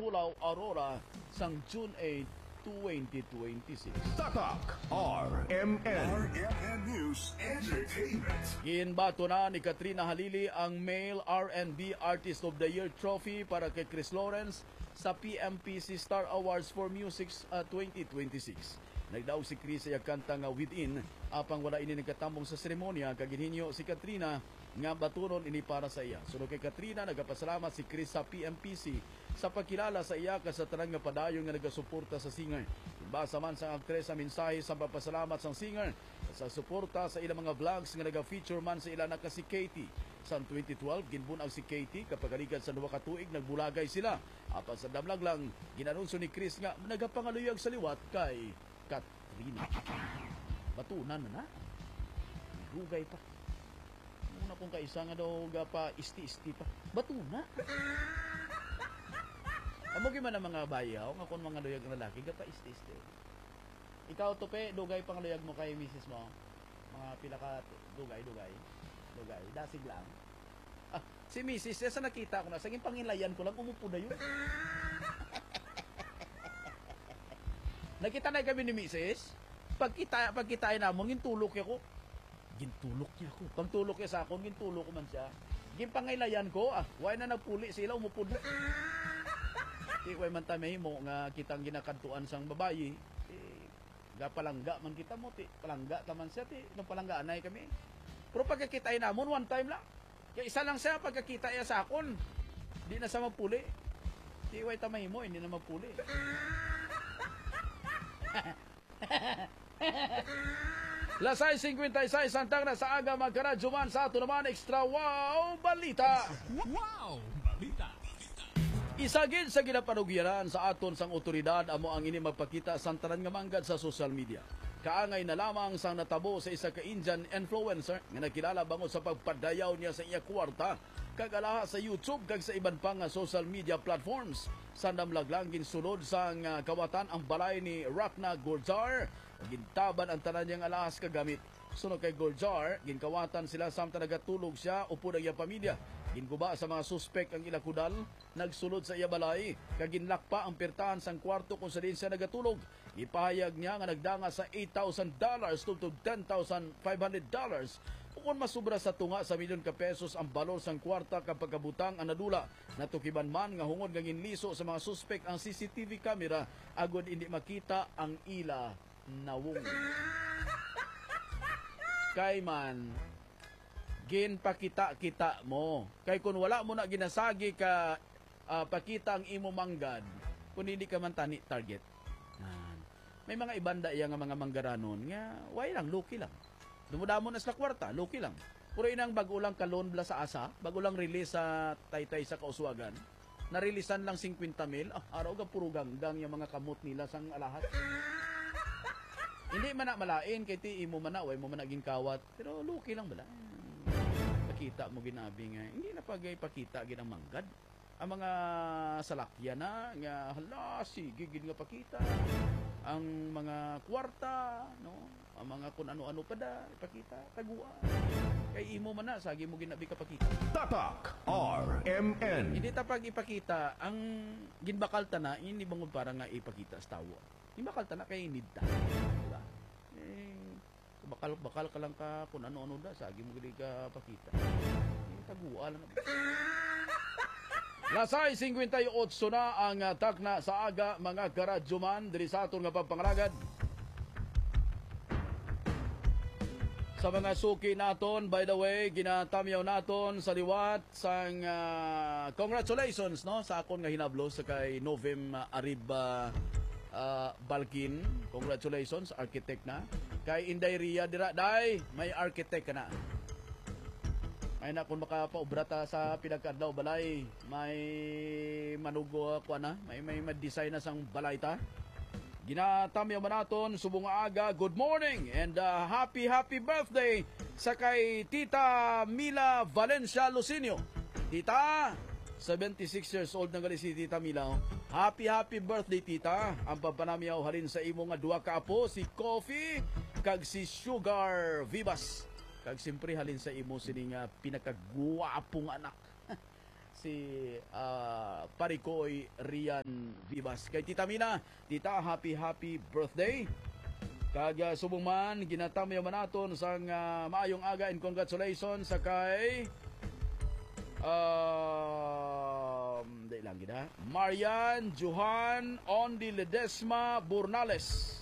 Culaw, Aurora sang June 8, 2026. Tatak RMN. RMN News Entertainment. Ginbato na ni Katrina Halili ang Male R&B Artist of the Year trophy para kay Chris Lawrence sa PMPC Star Awards for Music 2026. Nagdaog si Chris ay kanta nga Within, apang wala ini nagkatambong sa seremonya, kaginhinyo si Katrina nga batunon ini para sa iya. Sunod kay Katrina, nagapasalamat si Chris sa PMPC sa pagkilala sa iya sa tanang nga padayon nga nagasuporta sa singer. Basa man sa aktres sa mensahe sa papasalamat sang singer sa suporta sa ilang mga vlogs nga naga-feature man sa ilang naka si Katie. Sa 2012, ginbunag si Katie kapag aligan sa 2 ka tuig nagbulagay sila. Apan sa damlag lang, ginanunso ni Chris nga nagapangaluyag sa liwat kay Katrina. Batunan na. Rugay pa. Muna kung kaisa nga daw pa isti-isti pa. Batuna. Amo man ang mga bayaw nga kung mga luyag ng lalaki gapa isti-isti. Ikaw tope dugay pang luyag mo kay misis mo. Mga pila ka dugay. Dasig lang. Si misis sa nakita ko na saging pangilayan ko lang umupo na yun. Nakita na kami ni Mrs. Pagkita na mo, gintulok ako. Gintulok niya ako. Pagtulok niya sa akin, gintulok ko man siya. Gimpangailayan ko, why na nagpuli sila, umupod na. Di ko man tamay mo, nga kitang ginakantuan sang babayi. Palangga man kita mo, palangga taman siya, nung palangga anay kami. Pero pagkakita na mo, one time lang. Kaya isa lang siya, pagkakita niya sa akin, di na sa mapuli. Di ko tamay mo, hindi na mapuli. Lasay 56 santang na sa aga magkaradyoman sa ato naman extra wow balita. Wow balita. Isagid sa ginapanugyaran sa aton sang otoridad amo ang ini magpakita santaran nga manggad sa social media. Kaangay na lamang sang natabo sa isa ka Indian influencer nga nakilala bango sa pagpadayaw niya sa iya kwarta kagalaha sa YouTube kag sa iban pang social media platforms. Sandam laglang ginsunod sang kawatan ang balay ni Rakna Gurjar. Gintaban ang tanan niyang alahas kagamit. Sunod kay Gurjar, ginkawatan sila samtang nagatulog siya upo ng iya pamilya. Ginguba sa mga suspek ang ilakudal, nagsulod sa iya balay, kaginlakpa ang pirtahan sang kwarto kung sa din siya nagatulog. Ipahayag niya nga nagdanga sa $8,000 tungtod $10,500. Kung masubra sa tunga sa milyon ka pesos ang balor sang kwarta kapag kabutang ang nadula, natukiban man nga hungod nga ginliso sa mga suspek ang CCTV camera agod hindi makita ang ila nawong. Kay man ginpakita-kita mo. Kay kung wala mo na ginasagi ka pakita ang imo manggad, kung hindi ka man tani target. May mga ibanda iya nga mga manggaranon nga way lang, lucky lang. Dumudamo na sa kwarta, lucky lang. Puro inang bago lang kalon bla sa asa, bago lang release sa Taytay sa Kauswagan. Narilisan lang 50,000, araw ka puro ganggang yung mga kamot nila sang alahat. Hindi man na malain, kay ti imo man na, way mo man naging kawat. Pero lucky lang bala. Pakita mo ginabi nga, hindi na pagay-pakita ginang manggad. Ang mga salakyan na, nga hala, sige, gin nga pakita. Ang mga kwarta, no? Ang mga kung ano-ano pa da, ipakita, tagua. Kay imo man na, sagi mo ginabi ka pakita. Tatak RMN. Hindi ta pag ipakita, ang ginbakal ta na, hindi bang parang nga ipakita sa tawo. Ginbakal ta na, kay need ta. Diba? Bakal ka lang ka kung ano-ano da, sagi mo ginabi ka pakita. Tagua lang. Lasay 58 na ang takna sa aga mga karadyoman diri sa aton nga pagpangaragad. Sa mga suki naton, by the way, ginatamyaw naton sa liwat sang congratulations no sa akon nga hinablo sa kay Novem Ariba Balkin. Congratulations, architect na. Kay Inday Ria dira day, may architect ka na. Ay na kung makapaobra ta sa pinagkadlaw balay, may manugo ko na, may ma-design na sang balay ta. Ginatamyaw man naton subong aga, good morning and happy birthday sa kay Tita Mila Valencia Lucinio. Tita, 76 years old na gali si Tita Mila. Happy birthday Tita. Ang pagpanamyaw halin sa imo nga duha ka apo, si Coffee kag si Sugar Vivas. Kag simpre halin sa imo sining pinakagwapong anak. si Parikoy Rian Vivas. Kay Tita Mina, Tita, happy birthday. Kag subong man, ginatamayo man naton sang maayong aga and congratulations sa kay di lang gina, Marian Johan Ondi Ledesma Burnales.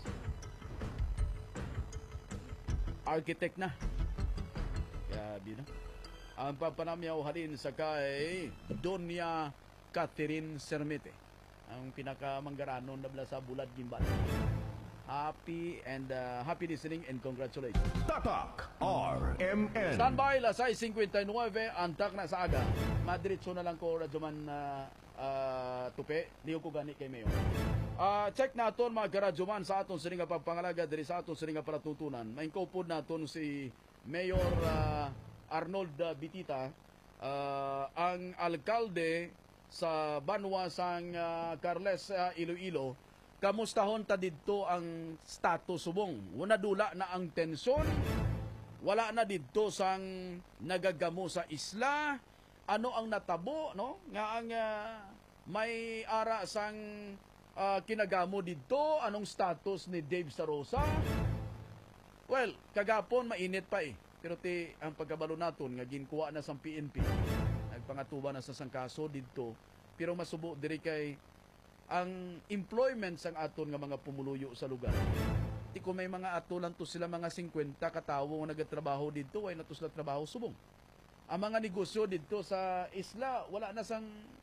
Architect na. Grabe na. Ang papanamyaw halin sa kay Donya Catherine Sermete. Ang pinakamanggaranon na bala sa Bulad Gimbal. Happy listening and congratulations. Tatak RMN. Standby, lasay 59, antak na sa aga. Madiretso na lang ko, Radyoman tupe. Liyo ko gani kay Mayo. Check naton mga karadyoman sa aton sininga pagpangalaga diri sa aton sininga palatutunan. Maingkopod naton si Mayor Arnold Bitita, ang alkalde sa Banwa sang Carles, Iloilo. Kamustahon ta didto ang status subong. Wala dula na ang tensyon. Wala na didto sang nagagamo sa isla. Ano ang natabo, no? Nga ang may ara sang kinagamo didto, anong status ni Dave Sarosa? Well, kagapon mainit pa eh. Pero ang pagkabalo naton nga ginkuha na sang PNP. Nagpangatuba na sa sang kaso didto. Pero masubo diri kay ang employment sang aton nga mga pumuluyo sa lugar. Di ko may mga ato lang to sila mga 50 katawo nga nagatrabaho dito, ay nato sila trabaho subong. Ang mga negosyo dito sa isla, wala na.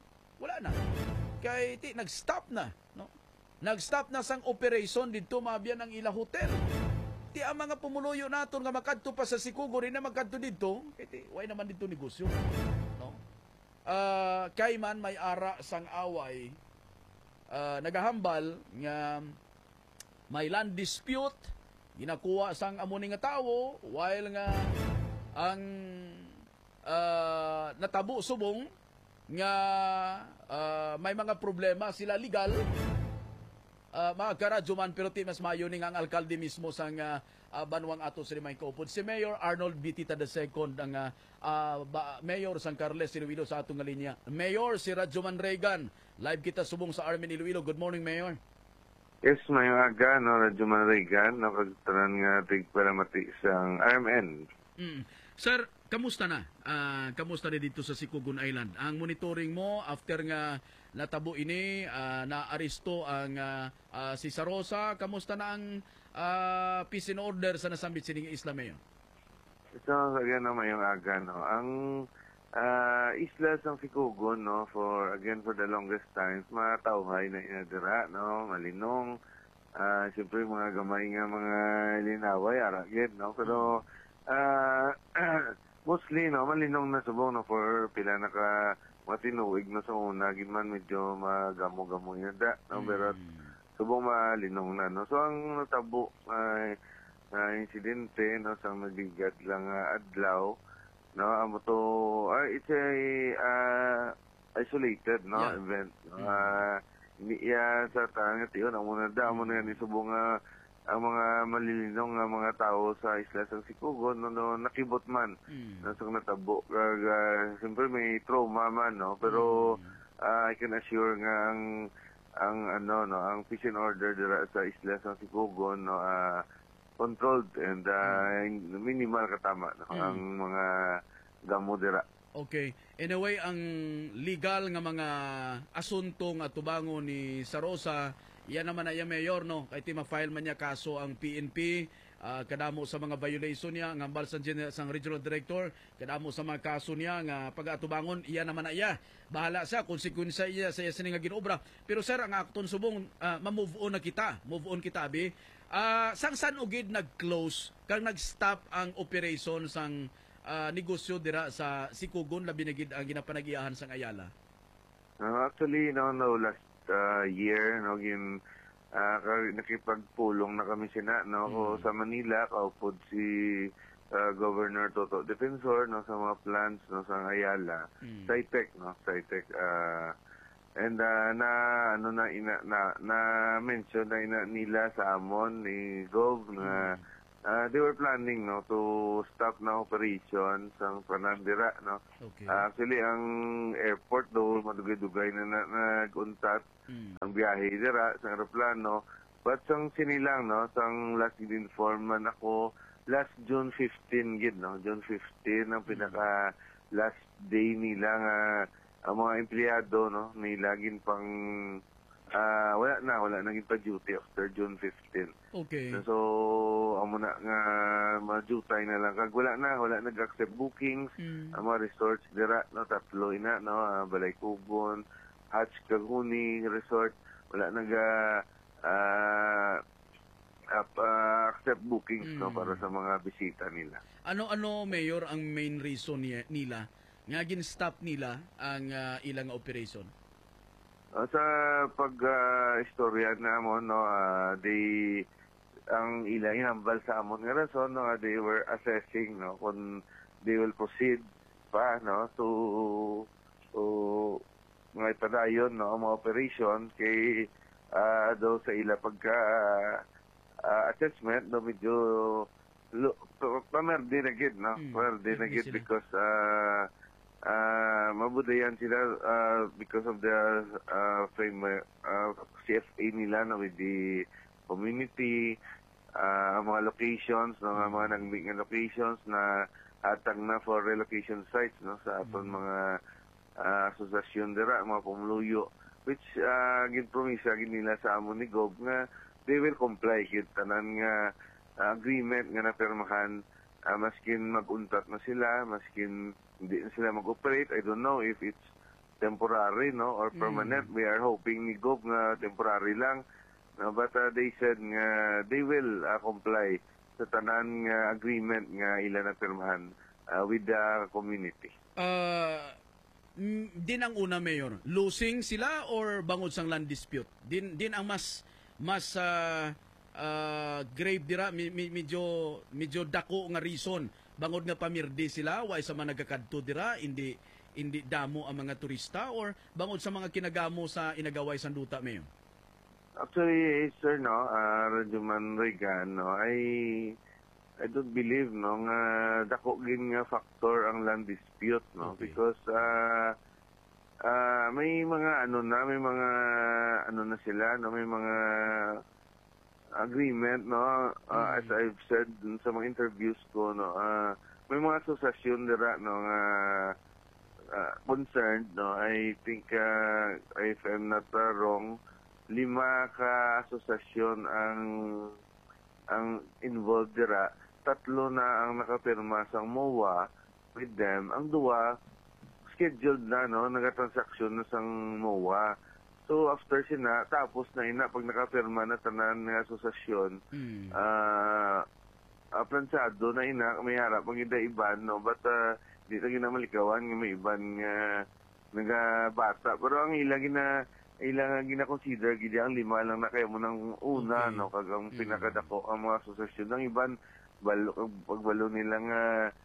Kay nag-stop na, no? Nag-stop na sang operation dito mabiyan ang ila hotel. Ang mga pumuluyo naton nga makadto pa sa Sikugo rin na makadto dito, kay way naman dito negosyo, no? Kay man may ara sang away, nagahambal nga may land dispute ginakuha sang amuni nga tawo while nga ang natabo subong nga may mga problema sila legal, mga karadyoman, pero mas mayo ning ang alkalde mismo sang Banwang ato sa limay kaupod. Si Mayor Arnold Bitita II ang Mayor sang Carles Iloilo sa atong nga linya. Mayor, si Radyoman Reagan. Live kita subong sa Armin Iloilo. Good morning, Mayor. Yes, may aga, no, Radyoman Reagan, nakagtanan nga tigparamati sang RMN. Sir, kamusta na? Kamusta na dito sa Sikugon Island? Ang monitoring mo after nga natabo ini, na-aresto ang si Sarosa, kamusta na ang peace and order sa nasambit sining isla mayo? Ito, again, no, mayong aga, no. Ang isla sang Sikugon, no, for the longest times, matawhay na inadira, no, malinong, siyempre mga gamay nga mga linaway, aragid, no, pero mostly, no, malinong na subong, no, for pila naka matinuig no sa una, ginman medyo magamo-gamo yun da, no, pero subong malinong na, no. So, ang natabo insidente, no, sa nabigat lang adlaw, no, amo to, it's a isolated, no, Yeah. event. Hindi sa tangat yun, amo na ni subong ang mga malilinong nga mga tao sa isla sang Sikugon, no, nakibot man, no, sa natabo. Siyempre may trauma man, no, pero I can assure nga ang peace and order dira sa isla sang Sikugon, no, controlled and minimal katama, no, ang mga gamo dira. Okay. Anyway, ang legal nga mga asunto nga tubango ni Sarosa, yan naman na yung mayor, no? Kahit ma-file man niya kaso ang PNP, kadamo sa mga violation niya, ang hambal sang regional director, kadamo sa mga kaso niya, nga pag-atubangon, iyan naman na iya. Bahala siya, konsekwensya iya sa sining nga ginobra. Pero sir, ang akton subong, ma-move on kita, abi. Sang ugid nag-close, kang nag-stop ang operation sang negosyo dira sa Sikugon, labi na gid ang ginapanag-iyahan sang Ayala? Actually, no, last year, no, nakipagpulong na kami sina, no, ko sa Manila, kaupod si Governor Toto Defensor, no, sa mga plans, no, sa Ayala, SciTech, no, SciTech, and na mention na nila sa amon ni Gov na they were planning no to stop na operation sa Panandira no. Okay. Actually ang airport do madugay-dugay na naguntat ang biyahe dira sa eroplano. But sang sinilang no, sang last inform man ako last June 15 gid no, June 15 ang pinaka last day nila nga ang mga empleyado no nilagin pang wala na pa duty after June 15. Okay. So amo na nga ma-duty na lang kag wala nag-accept bookings ang mga resorts dira no, tatlo ina no, Balay Kugon, Hatch Kaguni Resort wala accept bookings no para sa mga bisita nila. Ano Mayor ang main reason nila nga gin-stop nila ang ilang operation? Sa pag-istorya namon no, ang ilang hinambal sa amon nga rason no, they were assessing no kung they will proceed pa no to mga ipadayon no ang mga operation kay daw sa ila pagka assessment no medyo pamerde na gid no, pamerde na gid because mabudayan sila because of the framework CFA nila no, with the community, mga locations no, mga nagmig nga locations na atang na for relocation sites no sa aton mga asosasyon dira mga pumuluyo which ginpromisa gid nila sa amon ni Gob nga they will comply gid tanan nga agreement nga napirmahan maskin maguntat na sila, maskin hindi na sila mag-operate. I don't know if it's temporary no or permanent. We are hoping ni Gob nga temporary lang. No, but they said nga they will comply sa tanan nga agreement nga ila na pirmahan with the community. Din ang una, Mayor, losing sila or bangod sang land dispute? Din ang mas grave dira, medyo dako nga reason bangod nga pamirdi sila way sa mga nagakadto dira hindi damo ang mga turista or bangod sa mga kinagamo sa inagaway sa duta, Mayor? Actually, sir, no, Rajuman Regan, no, I don't believe no nga dako gin nga factor ang land dispute no, okay. Because may mga sila no, may mga agreement no, as I've said sa mga interviews ko no, may mga asosasyon dira no nga concerned no. I think if I'm not wrong, 5 ka asosasyon ang involved dira. 3 na ang nakapirma sa MOA with them. Ang 2 scheduled na no, nagatransaksyon na sang MOA. So after sina tapos na ina pag nakapirma na tanan nga asosasyon, plansado na ina may harap ang iban no, but di na ginamalikawan nga may iban nga nagabata. Pero ang ilang gina-consider gid ang 5 lang na kayo mo ng una no, kag ang pinakadako ang mga asosasyon ng iban pagbalo nila nga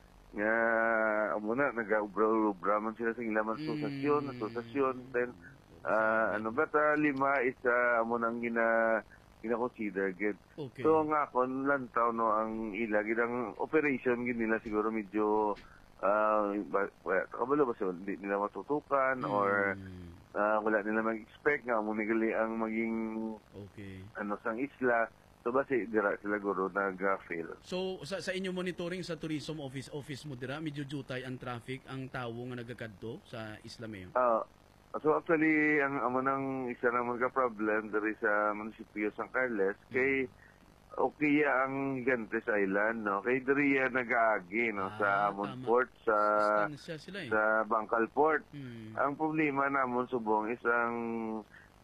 muna nag-ubra man sila sa ilang asosasyon then but 5 is amo nang gina-consider gid. Okay. So nga kon lantaw no ang ila gid ang operation gid nila siguro medyo kabalo ba siya hindi nila matutukan or wala nila mag-expect nga amo nigali ang maging sang isla. So basi dira sila guro nag-fail. So sa inyo monitoring sa tourism office mo dira medyo jutay ang traffic ang tawo nga nagakadto sa isla, Mayor? So actually, ang amo nang isa naman ka problem dari sa munisipyo San Carles kay okay ang Gigantes Island no. Kay diri nag-aagi no sa Amon Port sa Bangkal Port. Ang problema namon subong is ang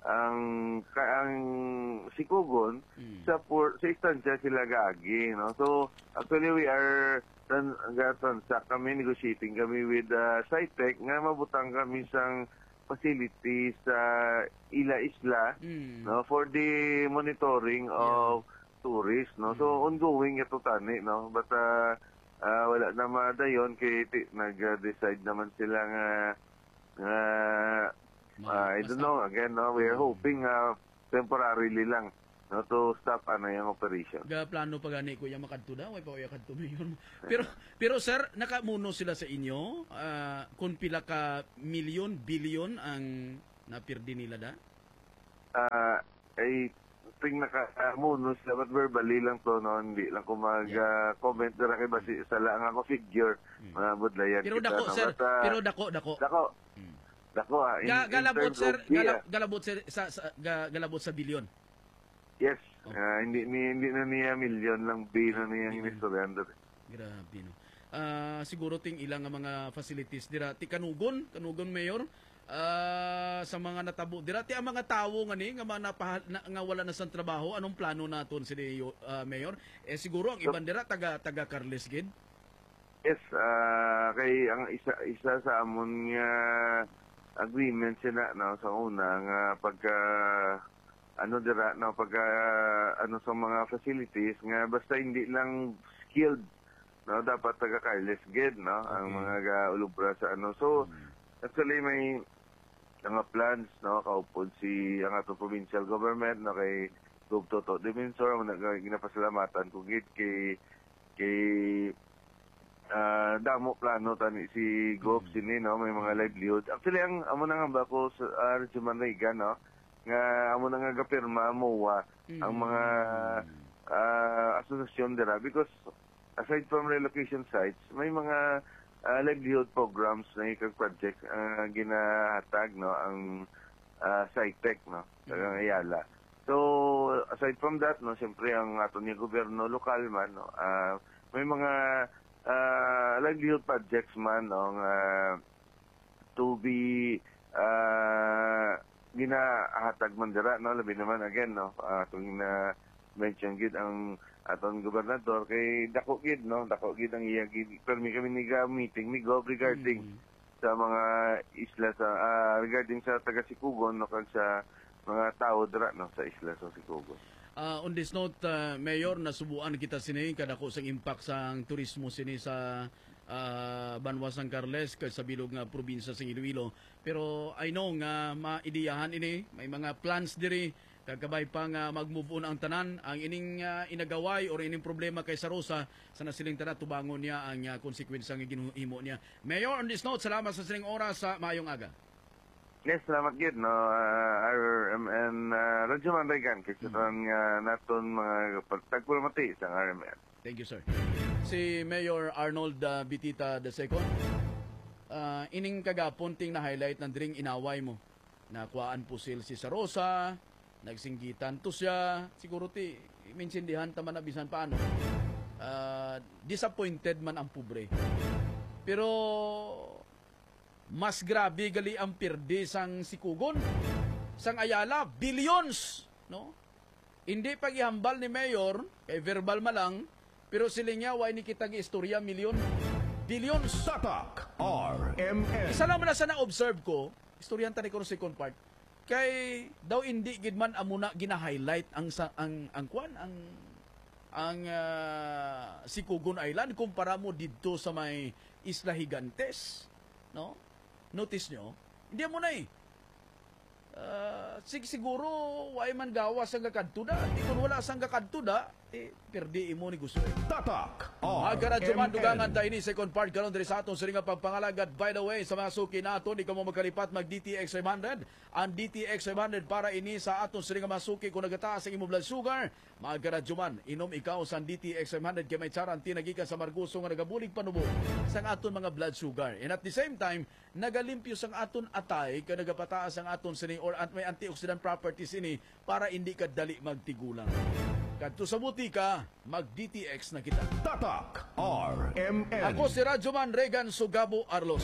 Sikugon sa istansya sila gaagi no. So actually we are kami negotiating kami with SciTech nga mabutang kami sang facilities sa isla no for the monitoring of tourists no. So ongoing ito tani no, but wala na madayon kay nag-decide naman sila nga I don't know again no, we are hoping temporarily lang no, to stop yung operation. Plano pa gani ko yung makadto daw, ay pa uya kadto mayor. Pero sir, nakamuno sila sa inyo kung pila ka milyon, bilyon ang napirdi nila da? Ay ting nakamuno sila, but verbally lang to, no, hindi lang ko mag-comment dira kay basi sa lang ako figure, mga budlayan Pero kita. dako No? sir, But, pero dako. Dako Galabot sir, yeah. galabot galabot sa bilyon. Yes, hindi na niya milyon lang, na niya inistoryan. Grabe no. Siguro ting ilang nga mga facilities dira ti kanugon mayor. Sa mga natabo dira ti ang mga tawo nga ni nga mga nga wala na sang trabaho, anong plano naton si mayor? Siguro ang iban dira taga Carles gid. Yes, kay ang isa sa amon nga agreement sila, no, sa una nga pagka sa mga facilities nga basta hindi lang skilled, no, dapat taga Carles gid, no, ang mga gaulubra sa so actually may mga plans, no, kaupod ang ato provincial government, no, kay Gov. Toto Divinsor, ginapasalamatan ko gid kay damo plano tani si Gov sini, no, may mga livelihood. Actually ang amo na nga ba ko sa Radyo Manriga, no, nga amo na nga gapirma MOA ang mga asosasyon dira, because aside from relocation sites, may mga livelihood programs na ikag project ginahatag, no, ang SciTech, no, tagang Ayala. So aside from that, no, siyempre ang ato ni gobyerno lokal man, no, may mga livelihood projects man, no, to be ginahatag man dira, no, labi naman again, no, kung na mention gid ang aton gobernador kay dako gid ang iya gid permi kami meeting ni Gov regarding sa mga isla sa regarding sa taga Sikugon, no, kag sa mga tao dira, no, sa isla sa Sikugon. On this note, Mayor, nasubuan kita sini kadako sang impact sang turismo sini sa Banwa San Carles kay sa bilog nga probinsya sa Iloilo. Pero I know nga maidiyahan ini, may mga plans diri kagabay pa nga mag-move on ang tanan, ang ining inagaway or ining problema kay Sarosa sa nasiling tanan tubangon niya ang konsekwensya nga ginuhimo niya. Mayor, on this note, salamat sa sining oras sa maayong aga. Yes, salamat gid, no, RMN Radyo Manrigan kay sa naton mga tagpulamati sa RMN. Thank you, sir. Si Mayor Arnold Bitita II, ining kagapon ting na highlight ng dring inaway mo. Nakuhaan po si Sarosa, nagsinggitan to siya, siguro minsindihan taman na bisan paano. Disappointed man ang pobre. Pero mas grabe gali ang pirdi sang Sikugon, sang Ayala, billions, no? Hindi pag-ihambal ni Mayor, kay verbal malang, pero silinga, why ni kitang istorya, milyon, billions. Tatak RMN. Isa lang na sa na-observe ko, istoryan tani ko sa second part, kay daw hindi gidman amuna gina-highlight ang Sikugon Island kumpara mo dito sa may Isla Gigantes, no? Notice nyo, hindi mo na siguro why man gawas ang kakadtuda. Di kung wala sang kakadtuda, perdi imo ni gusto. Tatak Agaradyo man RMN. dugangan tayo ni second part karon diri sa aton siringa pagpangalagad. By the way, sa mga suki naton, ikaw mo magkalipat mag DTX 500. Ang DTX 500 para ini sa aton siringa masuki kung nagataas ang imo blood sugar. Magaradyo man, inom ikaw sa DTX 500 kay may tsaranti nagikan sa marguso nga nagabulig panubo sang aton mga blood sugar. And at the same time, nagalimpyo sang aton atay kay nagapataas ang aton sini or may antioxidant properties ini para hindi ka dali magtigulang. Kadto sa butika, mag-DTX na kita. Tatak RMN. Ako si Radyoman Regan Sugabo Arlos.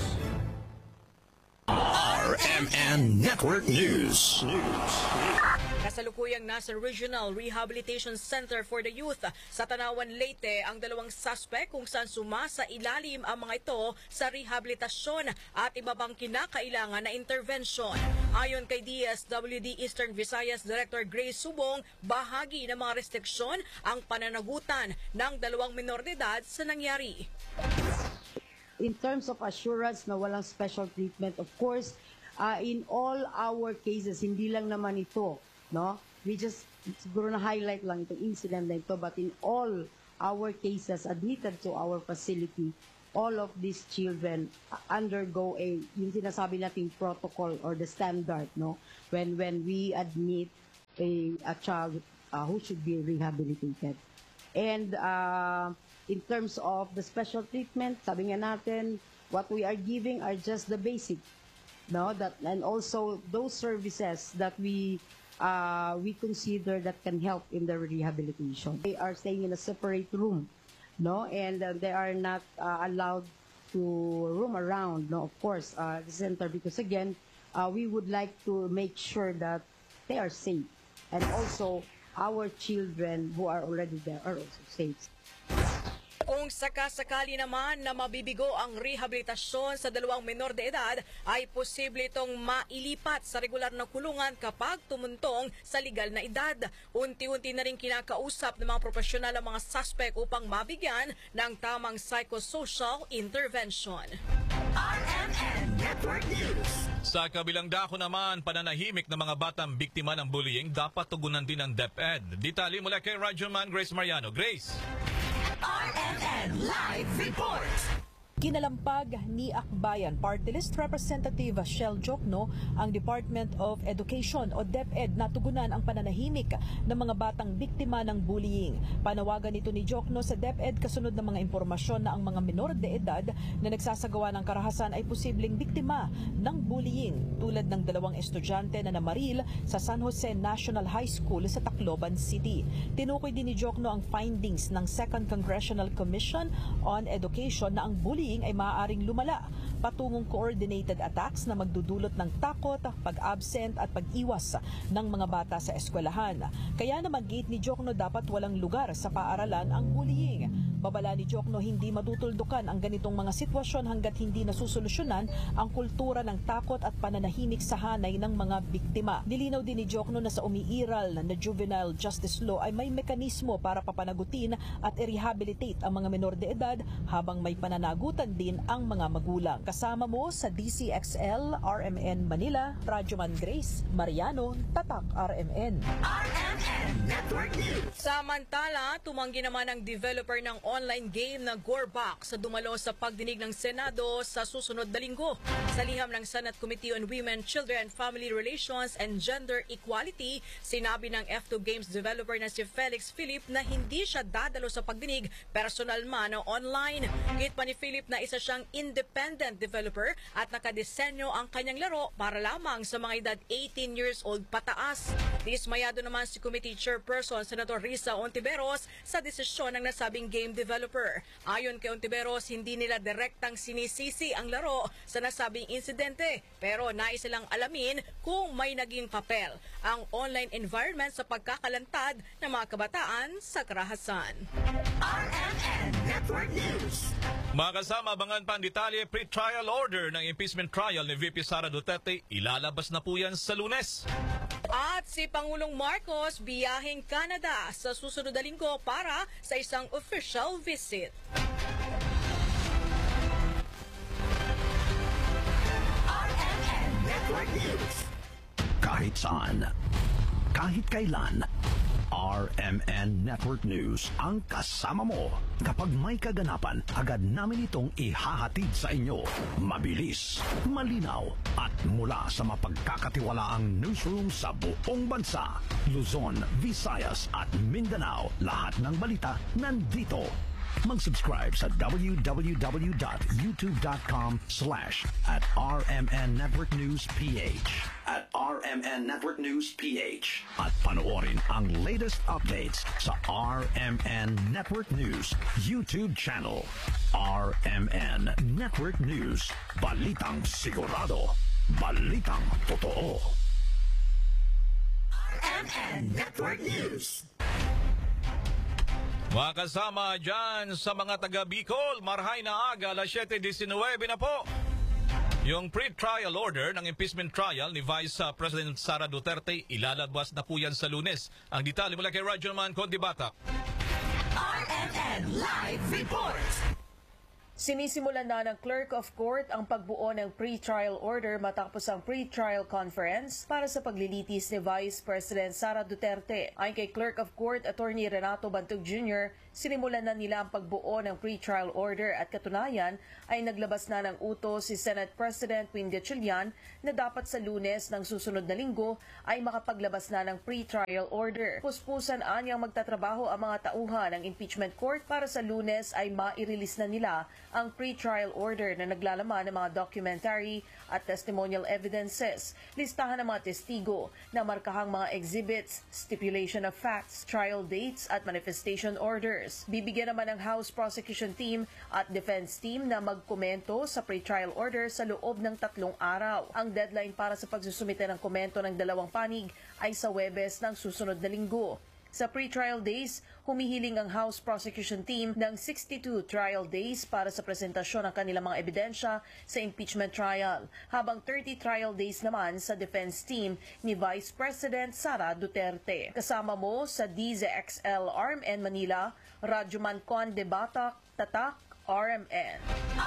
RMN Network News. Kasalukuyang nasa Regional Rehabilitation Center for the Youth sa Tanawan, Leyte ang dalawang suspect kung saan sumasa ilalim ang mga ito sa rehabilitasyon at iba pang kinakailangan na intervention. Ayon kay DSWD Eastern Visayas Director Grace Subong, bahagi ng mga restriksyon ang pananagutan ng dalawang minor de edad sa nangyari. In terms of assurance na walang special treatment, of course, in all our cases, hindi lang naman ito, no? we just siguro na highlight lang itong incident na ito, but in all our cases admitted to our facility, all of these children undergo yung sinasabi nating protocol or the standard, no? When we admit a child who should be rehabilitated. And in terms of the special treatment, sabi nga natin, what we are giving are just the basic, no? That, and also those services that we consider that can help in the rehabilitation. They are staying in a separate room, no? And they are not allowed to roam around, no? Of course, the center, because again, we would like to make sure that they are safe, and also our children who are already there are also safe. Kung sakasakali naman na mabibigo ang rehabilitasyon sa dalawang menor de edad, ay posible itong mailipat sa regular na kulungan kapag tumuntong sa legal na edad. Unti-unti na rin kinakausap ng mga profesional ang mga suspect upang mabigyan ng tamang psychosocial intervention. RMN Network News. Sa kabilang dako naman, pananahimik ng mga batang biktima ng bullying dapat tugunan din ng DepEd. Detalye mula kay Radyoman Grace Mariano. Grace. RMN Live Report. Kinalampag ni Akbayan Party List Representative Shell Jokno ang Department of Education o DepEd na tugunan ang pananahimik ng mga batang biktima ng bullying. Panawagan nito ni Jokno sa DepEd kasunod ng mga impormasyon na ang mga menor de edad na nagsasagawa ng karahasan ay posibleng biktima ng bullying, tulad ng 2 estudyante na namaril sa San Jose National High School sa Tacloban City. Tinukoy din ni Jokno ang findings ng 2nd Congressional Commission on Education na ang bullying ay maaaring lumala patungong coordinated attacks na magdudulot ng takot, pag-absent at pag-iwas ng mga bata sa eskwelahan. Kaya naman gate ni Jokno dapat walang lugar sa paaralan ang bullying. Babala ni Jokno hindi matutuldukan ang ganitong mga sitwasyon hanggat hindi nasusolusyonan ang kultura ng takot at pananahimik sa hanay ng mga biktima. Nilinaw din ni Jokno na sa umiiral na juvenile justice law ay may mekanismo para papanagutin at i-rehabilitate ang mga menor de edad habang may pananagutan din ang mga magulang. Kasama mo sa DCXL, RMN Manila, Radyoman Grace Mariano, Tatak RMN. RMN Network News. Samantala, tumanggi naman ang developer ng online game na Gorebox sa dumalo sa pagdinig ng Senado sa susunod na linggo. Sa liham ng Senate Committee on Women, Children, Family Relations and Gender Equality, sinabi ng F2 Games developer na si Felix Philip na hindi siya dadalo sa pagdinig personal man o online. Git pa ni Philip na isa siyang independent developer at nakadesenyo ang kanyang laro para lamang sa mga edad 18 years old pataas. Dismayado naman si Committee Chairperson Senator Risa Ontiveros sa desisyon ng nasabing game developer. Ayon kay Ontiveros, hindi nila direktang sinisisi ang laro sa nasabing insidente, pero nais silang alamin kung may naging papel ang online environment sa pagkakalantad ng mga kabataan sa karahasan. RMN Network News. Makasama abangan pa ang detalye, pre-trial order ng impeachment trial ni VP Sara Duterte. Ilalabas na po yan sa Lunes. At si Pangulong Marcos biyaheng Canada sa susunod na linggo para sa isang official visit. RMN Network News. Kahit saan, kahit kailan, RMN Network News ang kasama mo. Kapag may kaganapan, agad namin itong ihahatid sa inyo. Mabilis, malinaw, at mula sa mapagkakatiwalaang newsroom sa buong bansa. Luzon, Visayas at Mindanao. Lahat ng balita nandito. Mag-subscribe sa www.youtube.com/@RMN Network News PH. At RMN Network News PH. At panoorin ang latest updates sa RMN Network News YouTube channel. RMN Network News. Balitang sigurado. Balitang totoo. RMN Network News. Mga kasama dyan sa mga taga Bicol, marhay na aga, alas 7:19 na po. Yung pre-trial order ng impeachment trial ni Vice President Sara Duterte, ilalabas na po yan sa Lunes. Ang detalye mula kay Radyoman Conti Batak. RMN Live Report. Sinisimulan na ng Clerk of Court ang pagbuo ng pre-trial order matapos ang pre-trial conference para sa paglilitis ni Vice President Sara Duterte. Ayon kay Clerk of Court Attorney Renato Bantug Jr., sinimulan na nila ang pagbuo ng pre-trial order at katunayan ay naglabas na ng utos si Senate President Win Gatchalian na dapat sa Lunes ng susunod na linggo ay makapaglabas na ng pre-trial order. Puspusan anyang magtatrabaho ang mga tauhan ng impeachment court para sa Lunes ay ma-release na nila ang pre-trial order na naglalaman ng mga documentary at testimonial evidences, listahan ng mga testigo na markahang mga exhibits, stipulation of facts, trial dates at manifestation orders. Bibigyan naman ng House Prosecution Team at Defense Team na magkomento sa pre-trial order sa loob ng 3 araw. Ang deadline para sa pagsusumite ng komento ng dalawang panig ay sa Huwebes ng susunod na linggo. Sa pre-trial days, humihiling ang House Prosecution Team ng 62 trial days para sa presentasyon ng kanilang mga ebidensya sa impeachment trial, habang 30 trial days naman sa defense team ni Vice President Sara Duterte. Kasama mo sa DZXL RMN Manila, Radyoman Conde Batak, Tatak, RMN.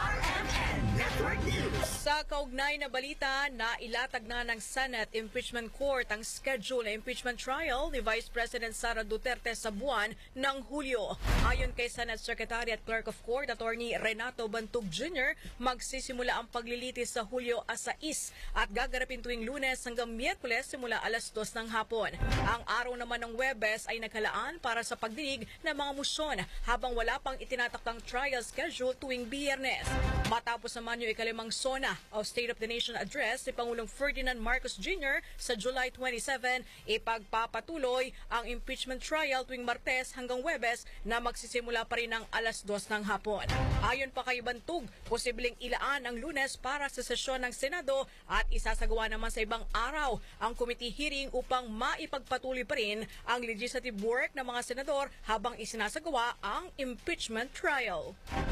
RMN Network News. Sa kaugnay na balita, nailatag na ng Senate Impeachment Court ang schedule na impeachment trial ni Vice President Sara Duterte sa buwan ng Hulyo. Ayon kay Senate Secretary at Clerk of Court Attorney Renato Bantug Jr., magsisimula ang paglilitis sa Hulyo 6 at gagarapin tuwing Lunes hanggang Miyerkules simula alas 2 ng hapon. Ang araw naman ng Huwebes ay nakalaan para sa pagdinig ng mga musyon habang wala pang itinatakdang trial schedule tuwing Biyernes. Matapos naman yung ikalimang SONA o State of the Nation Address ni Pangulong Ferdinand Marcos Jr. sa July 27, ipagpapatuloy ang impeachment trial tuwing Martes hanggang Huwebes na magsisimula pa rin ng alas 2 ng hapon. Ayon pa kay Bantug, posibleng ilaan ang Lunes para sa sesyon ng Senado at isasagawa naman sa ibang araw ang committee hearing upang maipagpatuloy pa rin ang legislative work ng mga senador habang isinasagawa ang impeachment trial.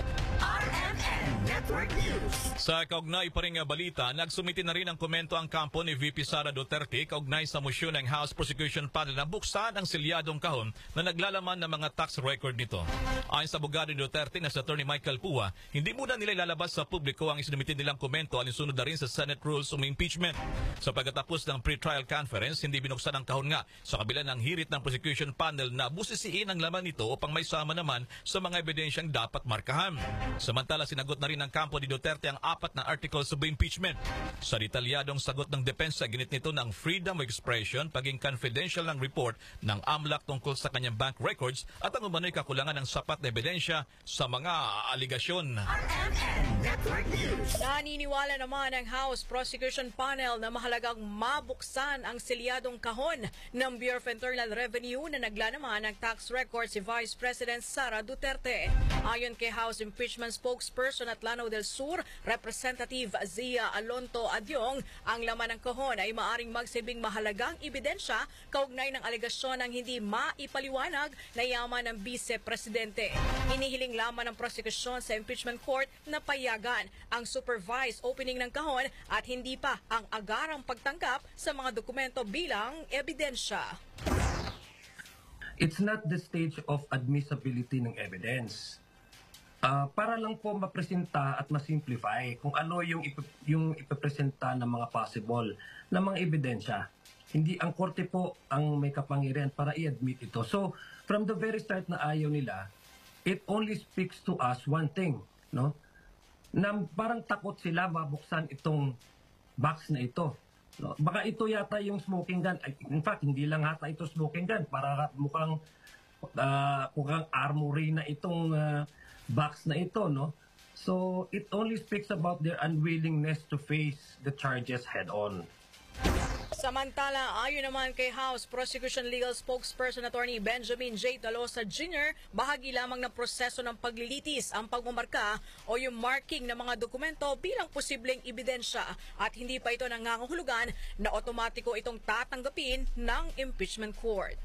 RMN Network News. Sa kaugnay pa rin nga balita, nagsumiti na rin ang komento ang kampo ni VP Sara Duterte kaugnay sa motion ng House Prosecution Panel na buksan ang silyadong kahon na naglalaman ng mga tax record nito. Ayon sa abogado ni Duterte na si Attorney Michael Pua, hindi muna nila ilalabas sa publiko ang isinumiti nilang komento alinsunod na rin sa Senate Rules of Impeachment. Sa pagkatapos ng pre-trial conference, hindi binuksan ang kahon nga sa kabila ng hirit ng Prosecution Panel na busisiin ang laman nito upang may sama naman sa mga ebidensyang dapat markahan. Samantala, sinagot na rin ng kampo ni Duterte ang 4 na articles of impeachment. Sa detalyadong sagot ng depensa, ginit nito ng freedom of expression, paging confidential ng report ng AMLAC tungkol sa kanyang bank records at ang umano'y kakulangan ng sapat na ebidensya sa mga aligasyon. RMN Network News. Naniniwala naman ang House Prosecution Panel na mahalagang mabuksan ang silyadong kahon ng Bureau of Internal Revenue na naglalaman ng tax records si Vice President Sara Duterte. Ayon kay House Impeachment Spokesperson at Lanao del Sur, Representative Zia Alonto Adyong, ang laman ng kahon ay maaring magsilbing mahalagang ebidensya kaugnay ng alegasyon ng hindi maipaliwanag na yaman ng Vice-Presidente. Inihiling lamang ng prosekusyon sa impeachment court na payagan ang supervised opening ng kahon at hindi pa ang agarang pagtanggap sa mga dokumento bilang ebidensya. It's not the stage of admissibility ng evidence. Para lang po mapresenta at masimplify kung ano yung ipapresenta ng mga possible na mga ebidensya. Hindi ang korte po ang may kapangyarihan para i-admit ito. So, from the very start na ayaw nila, it only speaks to us one thing, no? Na parang takot sila mabuksan itong box na ito. No? Baka ito yata yung smoking gun. In fact, hindi lang hata ito smoking gun. Para mukhang armory na itong box na ito, no? So, it only speaks about their unwillingness to face the charges head-on. Samantala, ayon naman kay House Prosecution Legal Spokesperson Attorney Benjamin J. Talosa Jr., bahagi lamang ng proseso ng paglilitis ang pagmamarka o yung marking ng mga dokumento bilang posibleng ebidensya at hindi pa ito nangangahulugan na otomatiko itong tatanggapin ng impeachment court.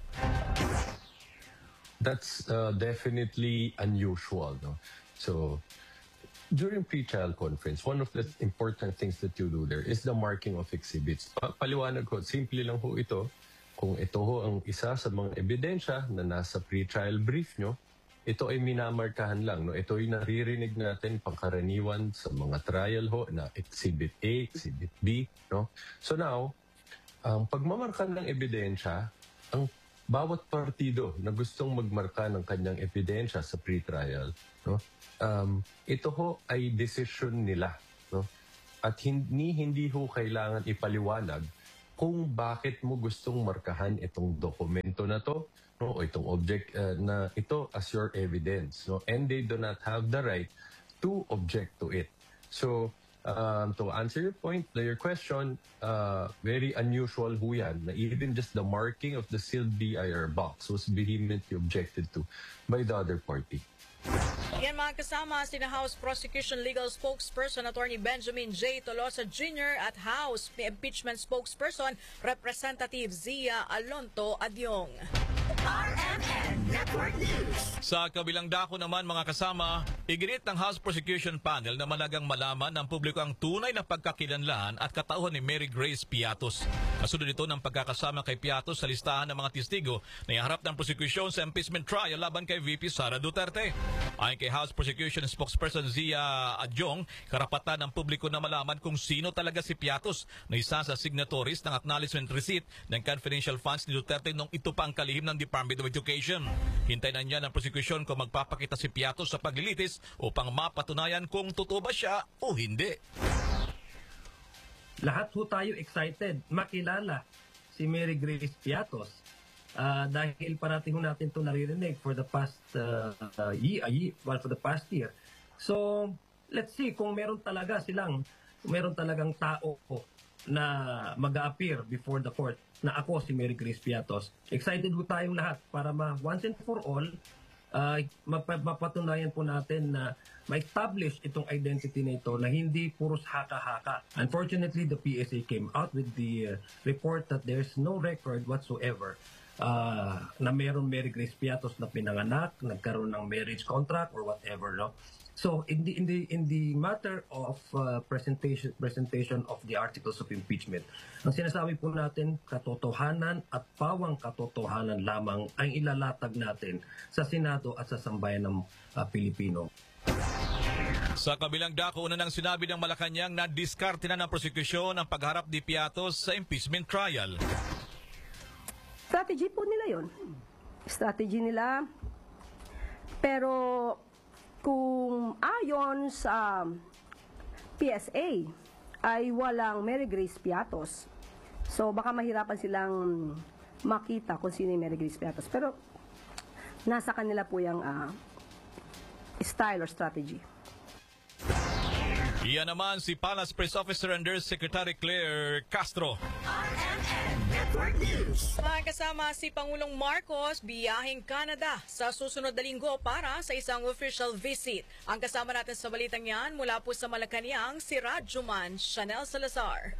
That's definitely unusual, no? So, during pre-trial conference, one of the important things that you do there is the marking of exhibits. Paliwanag ko, simple lang ho ito. Kung ito ho ang isa sa mga ebidensya na nasa pre-trial brief nyo, ito ay minamarkahan lang. No? Ito ay naririnig natin pangkaraniwan sa mga trial ho na Exhibit A, Exhibit B. No? So now, ang pagmamarka ng ebidensya, ang bawat partido na gustong magmarka ng kanyang ebidensya sa pre-trial, no? Ito ho ay decision nila. No? At hindi ho kailangan ipaliwanag kung bakit mo gustong markahan itong dokumento na to, no, o itong object na ito as your evidence, no, and they do not have the right to object to it. So to answer your point, your question, very unusual ho yan na even just the marking of the sealed BIR box was vehemently objected to by the other party. Yan mga kasama, sina House Prosecution Legal Spokesperson Attorney Benjamin J. Tolosa Jr. at House Impeachment Spokesperson Representative Zia Alonto Adyong. RMN Network News. Sa kabilang dako naman mga kasama, iginit ng House Prosecution Panel na malagang malaman ng publiko ang tunay na pagkakilanlan at katauhan ni Mary Grace Piatos. Kasunod ito ng pagkakasama kay Piatos sa listahan ng mga testigo na iharap ng prosecution sa impeachment trial laban kay VP Sara Duterte. Ayon kay House Prosecution Spokesperson Zia Adyong, karapatan ng publiko na malaman kung sino talaga si Piatos na isa sa signatories ng acknowledgement receipt ng confidential funds ni Duterte nung ito pa ang kalihim ng Department of Education. Hintayin na niya ng prosecution kung magpapakita si Piatos sa paglilitis upang mapatunayan kung totoo ba siya o hindi. Lahat ho tayo excited makilala si Mary Grace Piatos dahil parating ho natin ito naririnig for the past year. So, let's see kung meron talagang tao na mag-a-appear before the court na ako si Mary Grace Piatos. Excited po tayong lahat para once and for all, mapatunayan po natin na ma-establish itong identity na ito na hindi puros haka-haka. Unfortunately, the PSA came out with the report that there's no record whatsoever na mayroong Mary Grace Piatos na pinanganak, nagkaroon ng marriage contract or whatever, no? So in the matter of presentation of the articles of impeachment, ang sinasabi po natin, katotohanan at pawang katotohanan lamang ang ilalatag natin sa Senado at sa sambayan ng Pilipino. Sa kabilang dako, una nang sinabi ng Malacanang na diskarte na ng prosekusyon ang pagharap ni Piatos sa impeachment trial. Strategy po nila yon. Strategy nila. Pero kung ayon sa PSA ay walang Mary Grace Piatos. So baka mahirapan silang makita kung sino yung Mary Grace Piatos. Pero nasa kanila po yung style or strategy. Iyan naman si Palace Press Officer Undersecretary Claire Castro. RMN Network News. Mga kasama si Pangulong Marcos biyaheng Canada sa susunod na linggo para sa isang official visit. Ang kasama natin sa balitang yan mula po sa Malacanang, si Radjuman Chanel Salazar.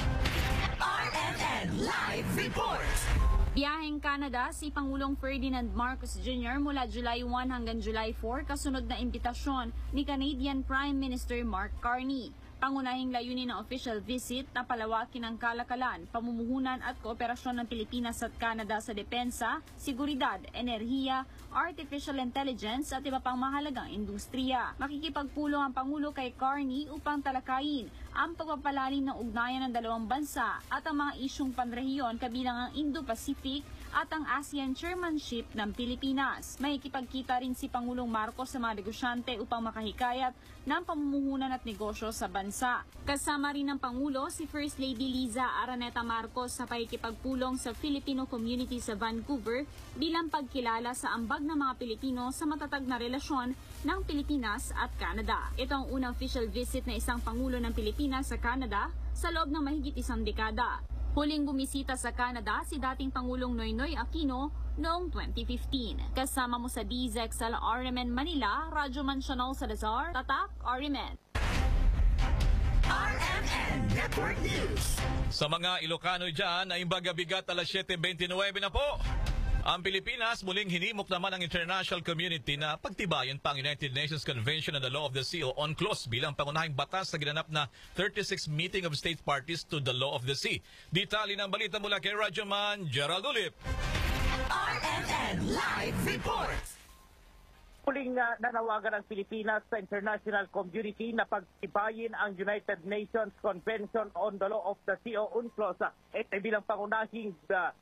RMN Live Report. Biyaheng Canada si Pangulong Ferdinand Marcos Jr. mula July 1 hanggang July 4 kasunod na imbitasyon ni Canadian Prime Minister Mark Carney. Pangunahing layunin ng official visit na palawakin ang kalakalan, pamumuhunan at kooperasyon ng Pilipinas at Canada sa depensa, seguridad, enerhiya, artificial intelligence at iba pang mahalagang industriya. Makikipagpulong ang Pangulo kay Carney upang talakayin ang pagpapalalim ng ugnayan ng dalawang bansa at ang mga isyong panrehiyon kabilang ang Indo-Pacific at ang ASEAN chairmanship ng Pilipinas. Makikipagkita rin si Pangulong Marcos sa mga negosyante upang makahikayat ng pamumuhunan at negosyo sa bansa. Kasama rin ng Pangulo si First Lady Liza Araneta Marcos sa pakikipagpulong sa Filipino community sa Vancouver bilang pagkilala sa ambag ng mga Pilipino sa matatag na relasyon ng Pilipinas at Canada. Ito ang unang official visit na isang Pangulo ng Pilipinas sa Canada sa loob ng mahigit isang dekada. Huling bumisita sa Canada si dating Pangulong Noynoy Aquino noong 2015. Kasama mo sa DZXL RMN Manila, Radjuman Chanel Salazar, Tatak RMN. RMN Network News. Sa mga Ilocano dyan, ay bagabigat alas 7:29 na po. Ang Pilipinas muling hinimok naman ang international community na pagtibayan pa ang United Nations Convention on the Law of the Sea o UNCLOS bilang pangunahing batas sa ginanap na 36th Meeting of State Parties to the Law of the Sea. Detalye ng balita mula kay Radyoman Gerald Ulip. RMN Live Report. Muling nanawagan ang Pilipinas sa international community na pagtibayin ang United Nations Convention on the Law of the Sea o UNCLOS bilang pangunahing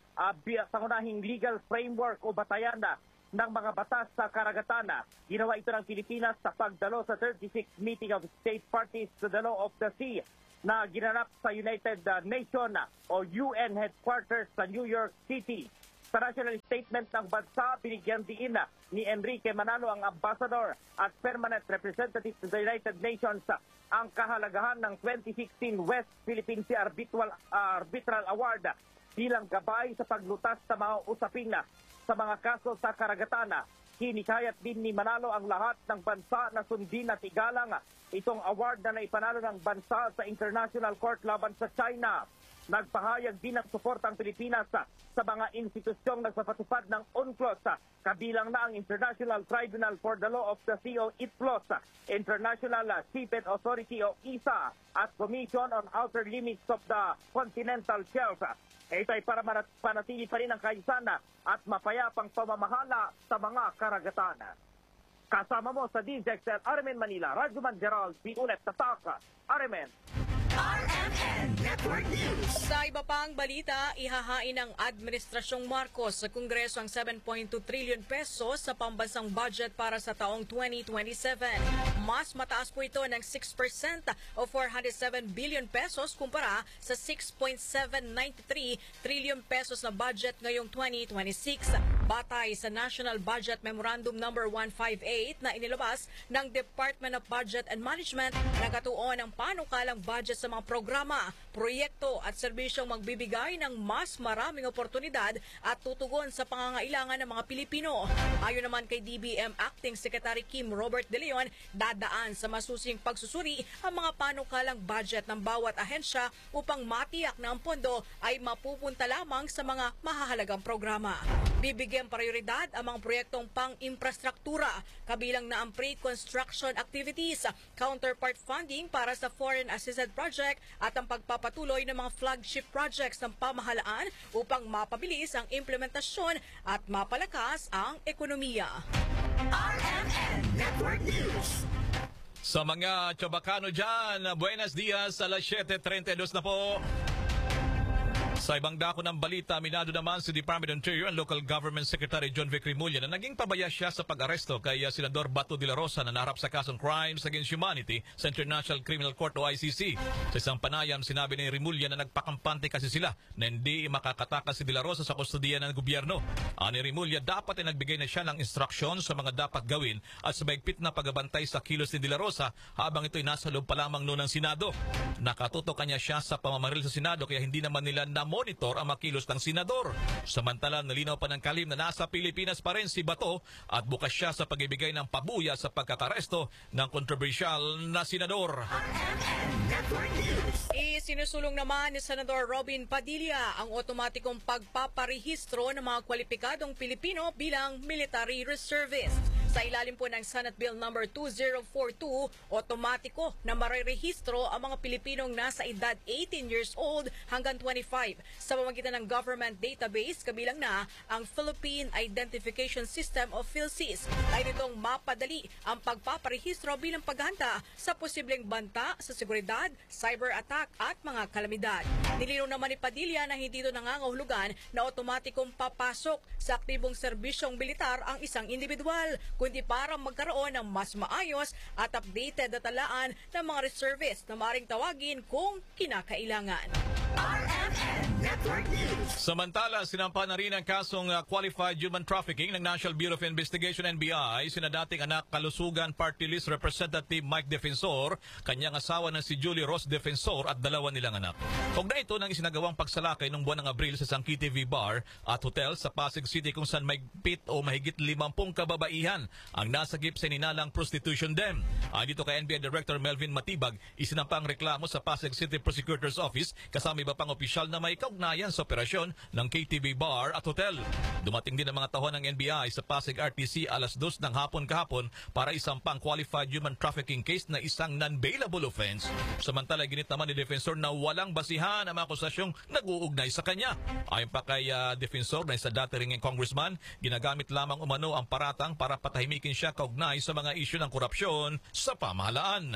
legal framework o batayan ng mga batas sa karagatan. Ginawa ito ng Pilipinas sa pagdalo sa 36th Meeting of State Parties to the Law of the Sea na ginanap sa United Nations o UN headquarters sa New York City. Sa national statement ng bansa, binigyan diin ni Enrique Manalo, ang ambassador at permanent representative to the United Nations, ang kahalagahan ng 2016 West Philippine Sea Arbitral Award bilang gabay sa paglutas sa mga usapin sa mga kaso sa karagatan. Hinikayat din ni Manalo ang lahat ng bansa na sundin at igalang itong award na naipanalo ng bansa sa International Court laban sa China. Nagpahayag din ng suporta ang Pilipinas sa mga institusyong nagpapatupad ng UNCLOS, kabilang na ang International Tribunal for the Law of the Sea o ITLOS, International Seabed Authority o ISA, at Commission on Outer Limits of the Continental Shelf. Ito ay para panatili pa rin ang kaayusan at mapayapang pamamahala sa mga karagatan. Kasama mo sa DZXL Armen Manila, Radyoman Gerald P. Ulet Tataka, Armen. RMN Network News. Sa iba pang balita, ihahain ng Administrasyong Marcos sa Kongreso ang 7.2 trillion pesos sa pambansang budget para sa taong 2027. Mas mataas po ito ng 6% o 407 billion pesos kumpara sa 6.793 trillion pesos na budget ngayong 2026. Batay sa National Budget Memorandum No. 158 na inilabas ng Department of Budget and Management, nagatuon ang panukalang budget sa mga programa, proyekto at serbisyong magbibigay ng mas maraming oportunidad at tutugon sa pangangailangan ng mga Pilipino. Ayon naman kay DBM Acting Secretary Kim Robert De Leon, dadaan sa masusing pagsusuri ang mga panukalang budget ng bawat ahensya upang matiyak na ang pondo ay mapupunta lamang sa mga mahahalagang programa. Bibigyan prioridad ang mga proyektong pang-infrastruktura, kabilang na ang pre-construction activities, counterpart funding para sa foreign assisted project at ang pagpapatuloy ng mga flagship projects ng pamahalaan upang mapabilis ang implementasyon at mapalakas ang ekonomiya. RMN Network News. Sa mga Chabacano dyan, buenos dias, alas 7:32 na po. Sa ibang dako ng balita, minado naman si Department of Interior and Local Government Secretary John Vic Rimulya na naging pabaya siya sa pag-aresto kay Senador Bato de la Rosa na naharap sa kasong Crimes Against Humanity sa International Criminal Court o ICC. Sa isang panayam, sinabi ni Rimulya na nagpakampante kasi sila na hindi makakatakas si de la Rosa sa kustodiya ng gobyerno. Ani Rimulya, dapat ay nagbigay na siya ng instruksyon sa mga dapat gawin at sa mahigpit na pagbabantay sa kilos ni de la Rosa habang ito'y nasa loob pa lamang noon ng Senado. Nakatutok kanya siya sa pamamaril sa Senado kaya hindi naman nila monitor ang makilos ng senador. Samantala, nalinaw pa ng kalim na nasa Pilipinas pa rin si Bato at bukas siya sa pag-ibigay ng pabuya sa pagkakaresto ng kontrobersyal na senador. Isinusulong naman ni Senador Robin Padilla ang otomatikong pagpaparehistro ng mga kwalipikadong Pilipino bilang military reservist. Sa ilalim po ng Senate Bill No. 2042, otomatiko na marerehistro ang mga Pilipinong nasa edad 18 years old hanggang 25 sa pamamagitan ng government database, kabilang na ang Philippine Identification System o PhilSys. Ay nitong mapadali ang pagpaparehistro bilang paghahanda sa posibleng banta sa seguridad, cyber attack at mga kalamidad. Nilinaw naman ni Padilla na hindi ito nangangahulugan na otomatikong papasok sa aktibong serbisyong militar ang isang individual, kundi para magkaroon ng mas maayos at updated na talaan ng mga reservists na maaaring tawagin kung kinakailangan. Samantala, sinampa na rin ang kasong Qualified Human Trafficking ng National Bureau of Investigation NBI sina dating anak Kalusugan Party List Representative Mike Defensor, kanyang asawa na si Julie Ross Defensor at dalawa nilang anak. Kaugnay ito ng isinagawang pagsalakay noong buwan ng Abril sa Sangki TV Bar at Hotel sa Pasig City kung saan mahigpit o mahigit 50 kababaihan ang nasagip sa ninalang prostitution den. Dito kay NBI Director Melvin Matibag, isinampa ang reklamo sa Pasig City Prosecutor's Office kasama ang iba pang opisyal na may kaugnayan sa operasyon ng KTV Bar at Hotel. Dumating din ang mga tauhan ng NBI sa Pasig RTC alas 2 ng hapon kahapon para isampang qualified human trafficking case na isang non-bailable offense. Samantala, ginit naman ni Defensor na walang basihan ang mga akusasyong nag-uugnay sa kanya. Ayon pa kay Defensor na isa dati ring congressman, ginagamit lamang umano ang paratang para patahimikin siya kaugnay sa mga isyu ng korupsyon sa pamahalaan.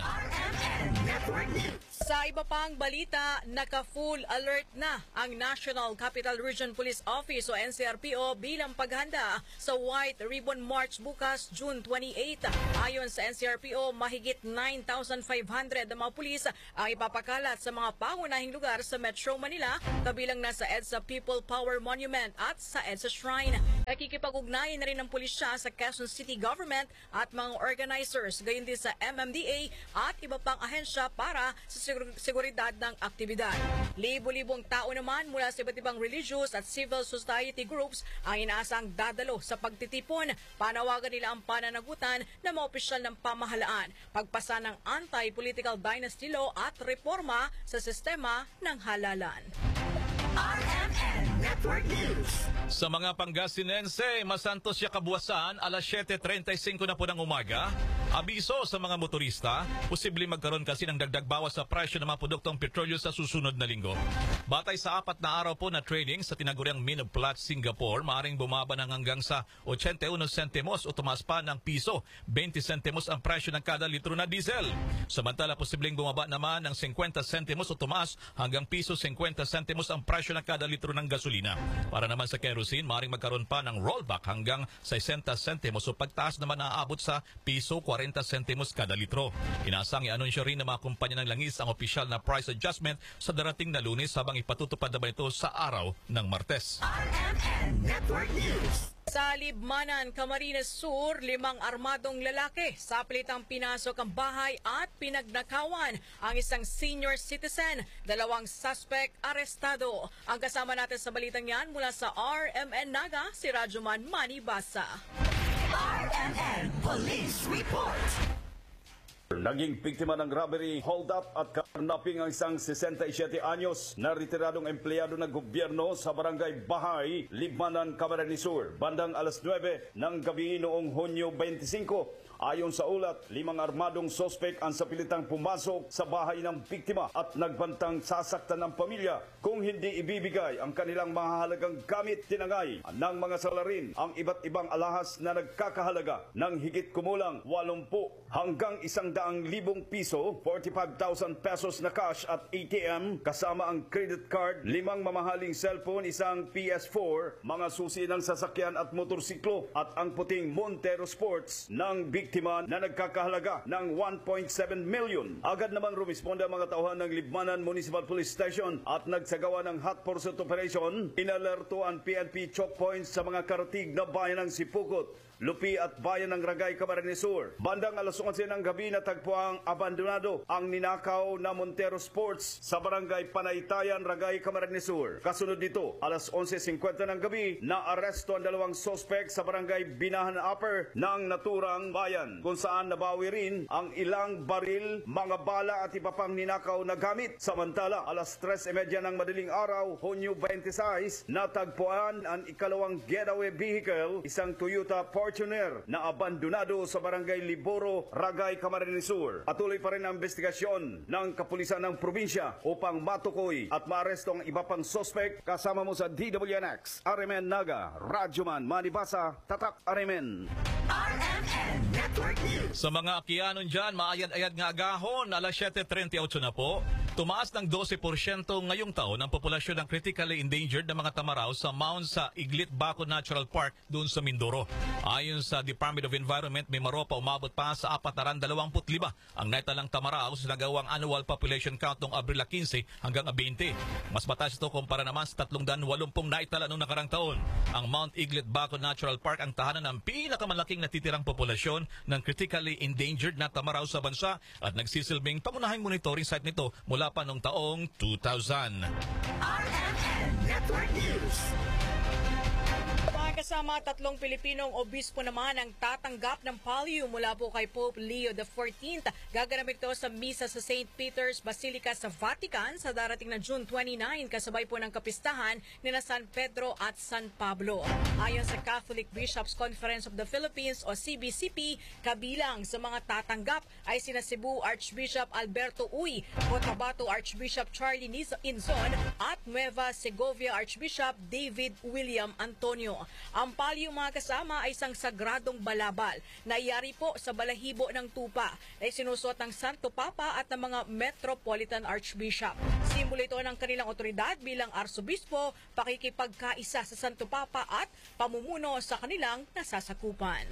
Sa iba pang balita, naka-full alert na ang National Capital Region Police Office o NCRPO bilang paghanda sa White Ribbon March bukas June 28. Ayon sa NCRPO, mahigit 9,500 na mga pulis ang ipapakalat sa mga pangunahing lugar sa Metro Manila, kabilang na sa EDSA People Power Monument at sa EDSA Shrine. Nakikipag-ugnayan na rin ng pulisya sa Quezon City Government at mga organizers, gayon din sa MMDA at iba pang ahensya para sa seguridad ng aktibidad. Libo-libong tao naman mula sa iba't ibang religious at civil society groups ang inaasang dadalo sa pagtitipon. Panawagan nila ang pananagutan ng mga opisyal ng pamahalaan, pagpasa ng anti-political dynasty law at reforma sa sistema ng halalan. RMN Network News. Sa mga Pangasinense, masantos siya kabuwasan, alas 7:35 na po ng umaga. Abiso sa mga motorista, posible magkaroon kasi ng dagdag bawas sa presyo ng mga produktong petrolyo sa susunod na linggo. Batay sa 4 na araw po na trading sa tinaguriang Min of Platts Singapore, maaaring bumaba ng hanggang sa 81 sentimos o tumaas pa ng piso, 20 sentimos ang presyo ng kada litro na diesel. Samantala, posibleng bumaba naman ng 50 sentimos o tumaas hanggang piso 50 sentimos ang presyo ng kada litro ng gasolina. Para naman sa kerosene, maaaring magkaroon pa ng rollback hanggang 60 sentimos o pagtaas naman naaabot sa piso 40 sentimos kada litro. Inasang i-anunsyo rin ng mga kumpanya ng langis ang opisyal na price adjustment sa darating na Lunes habang ipatutupad naman ito sa araw ng Martes. RMN Network News. Sa Libmanan, Camarines Sur, 5 armadong lalaki sa pilitang pinasok ang bahay at pinagnakawan ang isang senior citizen. 2 suspect arestado. Ang kasama natin sa balitang yan mula sa RMN Naga, si Rajuman Manibasa. RMN Police Report. Naging biktima ng robbery, hold-up at karnaping ang isang 67 anyos na retiradong empleyado ng gobyerno sa barangay Bahay, Libmanan, Camarines Sur, bandang alas 9 ng gabi noong Hunyo 25. Ayon sa ulat, 5 armadong sospek ang sapilitang pumasok sa bahay ng biktima at nagbantang sasaktan ng pamilya kung hindi ibibigay ang kanilang mahalagang gamit. Tinangay ng mga salarin ang iba't ibang alahas na nagkakahalaga ng higit kumulang 80 hanggang 100,000 piso, 45,000 pesos na cash at ATM kasama ang credit card, 5 mamahaling cellphone, isang PS4, mga susi ng sasakyan at motorsiklo at ang puting Montero Sports ng biktima na nagkakahalaga ng 1.7 million. Agad namang rumisponde ang mga tauhan ng Libmanan Municipal Police Station at nagsagawa ng hot pursuit operation. Inalerto ang PNP choke points sa mga karatig na bayan ng Sipukot, Lupi at bayan ng Ragay, Camarines Sur. Bandang alas 11 ng gabi natagpuang abandonado ang ninakaw na Montero Sports sa barangay Panaytayan, Ragay, Camarines Sur. Kasunod dito, alas 11:50 ng gabi, na-aresto ang 2 sospek sa barangay Binahan Upper ng naturang bayan, kung saan nabawi rin ang ilang baril, mga bala at iba pang ninakaw na gamit. Samantala, alas 3:30 ng madaling araw, Hunyo 26, natagpuan ang ikalawang getaway vehicle, isang Toyota Fortuner na abandonado sa barangay Liboro, Ragay, Camarines Sur. Patuloy pa rin ang investigasyon ng kapulisan ng probinsya upang matukoy at maaresto ang iba pang sospek. Kasama mo sa DWNX, RMN Naga, Rajuman Manibasa, Tatak RMN. RMN Network News. Sa mga Akianon dyan, maayad-ayad nga agahon, alas 7:38 na po. Tumaas ng 12% ngayong taon ang populasyon ng critically endangered na mga tamaraw sa mound sa Iglit Baco Natural Park doon sa Mindoro. Ayon sa Department of Environment, may maropa umabot pa sa 425 ang naitalang tamaraw sa nagawang annual population count noong Abril 15 hanggang 20. Mas mataas ito kumpara naman sa 380 naitala noong nakarang taon. Ang Mount Iglit Baco Natural Park ang tahanan ng pinakamalaking natitirang populasyon ng critically endangered na tamaraw sa bansa at nagsisilbing pangunahing monitoring site nito mula pa noong taong 2000. RMN Network News. kasama, 3 Pilipinong obispo naman ang tatanggap ng palio mula po kay Pope Leo XIV. Gaganapin ito sa misa sa St. Peter's Basilica sa Vatican sa darating na June 29, kasabay po ng kapistahan ni na San Pedro at San Pablo. Ayon sa Catholic Bishops Conference of the Philippines o CBCP, kabilang sa mga tatanggap ay sina Cebu Archbishop Alberto Uy, Cotabato Archbishop Charlie Inzon at Nueva Segovia Archbishop David William Antonio. Ang palio mga kasama ay isang sagradong balabal na iyari po sa balahibo ng tupa na isinusuot ng Santo Papa at ng mga Metropolitan Archbishop. Simbolo ito ng kanilang otoridad bilang arsobispo, pakikipagkaisa sa Santo Papa at pamumuno sa kanilang nasasakupan.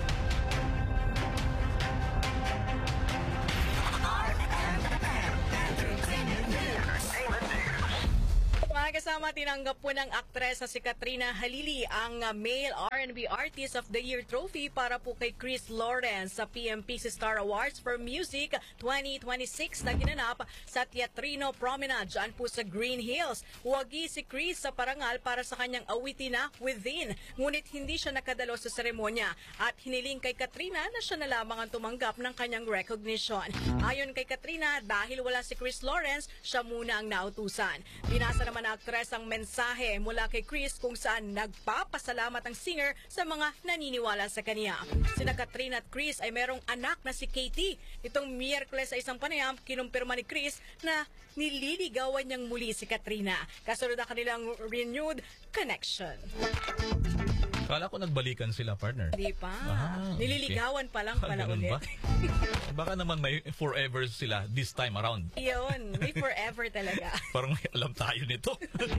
Mga kasama, tinanggap po ng aktres na si Katrina Halili ang Male R&B Artist of the Year trophy para po kay Chris Lawrence sa PMPC Star Awards for Music 2026 na ginanap sa Teatrino Promenade dyan po sa Green Hills. Huwagi si Chris sa parangal para sa kanyang awitin na Within, ngunit hindi siya nakadalo sa seremonya at hiniling kay Katrina na siya na lamang ang tumanggap ng kanyang recognition. Ayon kay Katrina, dahil wala si Chris Lawrence, siya muna ang nautusan. Binasa naman na aktres ang mensahe mula kay Chris kung saan nagpapasalamat ang singer sa mga naniniwala sa kanya. Sina Katrina at Chris ay merong anak na si Katie. Itong Miyerkules sa isang panayam, kinumpirma ni Chris na nililigawan niyang muli si Katrina. Kasunod na kanilang renewed connection. Kala ko nagbalikan sila, partner. Di pa. Nililigawan pa lang pala ulit. Ba? Baka naman may forever sila this time around. Yun, may forever talaga. Parang may alam tayo nito.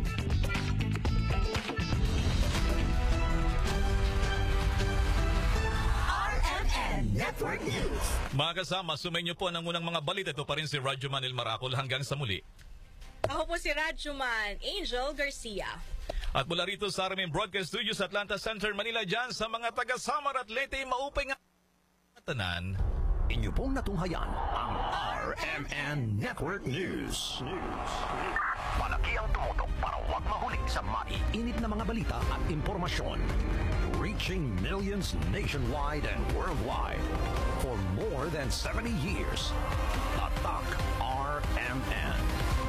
RMN Network News. Mga kasama, sumayin niyo po ng unang mga balita. Ito pa rin si Radyo Manil Maracol hanggang sa muli. Ako po si Radyoman Angel Garcia. At mula rito sa RMN Broadcast Studios, Atlanta Center, Manila, dyan sa mga taga-Samar at Leyte, maupay nga tanan. Inyo pong natunghayan ang RMN Network News. Malaki ang tumutok para huwag mahuli sa maiinit na mga balita at impormasyon. Reaching millions nationwide and worldwide. For more than 70 years. Tatak RMN.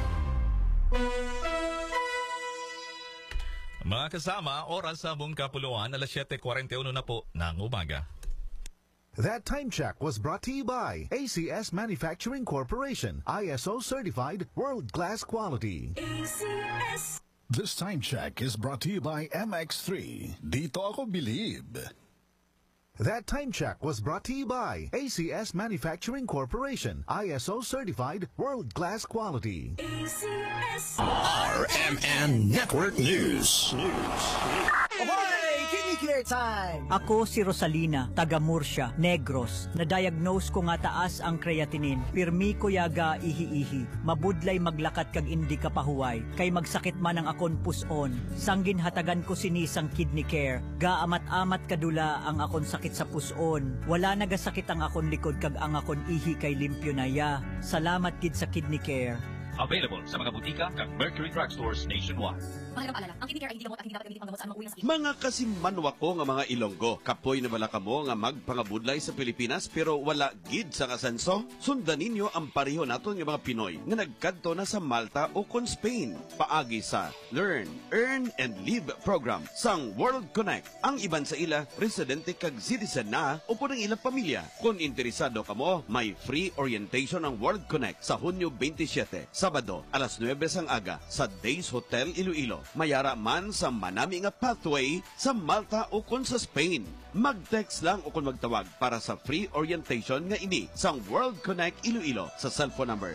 Mga kasama, oras sa buong kapuluan, alas 7:41 na po ng umaga. That time check was brought to you by ACS Manufacturing Corporation, ISO certified world-class quality. ACS. This time check is brought to you by MX3. Dito ako believe. That time check was brought to you by ACS Manufacturing Corporation, ISO certified world-class quality. ACS. RMN Network News. Ahoy! Kinikare time! Ako si Rosalina, taga Murcia, Negros. Na-diagnose ko nga taas ang creatinine. Pirmi ko yaga ihi-ihi. Mabudlay maglakat kag indi ka pahuway. Kay magsakit man ang akon puson. Sanggin hatagan ko sinisang kidney care. Gaamat-amat kadula ang akon sakit sa puson. Wala nagasakit ang akon likod kag ang akon ihi kay limpyo na ya. Salamat kid sa kidney care. Available sa mga butika kag Mercury Drugstores nationwide. Mahalagang paalala, ang kidney care ay hindi gamot at hindi dapat gamitin panggamot sa mauwi ng sakit. Mga kasimmanwa ko nga mga Ilonggo, kapoy na bala kamo nga magpangabudlay sa Pilipinas pero wala gid sa kasenso. Sundan ninyo ang pareho naton nga mga Pinoy nga nagkadto na sa Malta o kon Spain. Paagi sa Learn, Earn, and Live program sang World Connect. Ang iban sa ila, residente kag citizen na o po ng ilang pamilya. Kung interesado kamo, may free orientation ang World Connect sa Hunyo 27, Sabado, alas 9 sang aga sa Days Hotel Iloilo. Mayara man sa manami nga pathway sa Malta o kon sa Spain. Mag-text lang o kung magtawag para sa free orientation nga ini sa World Connect Iloilo sa cellphone number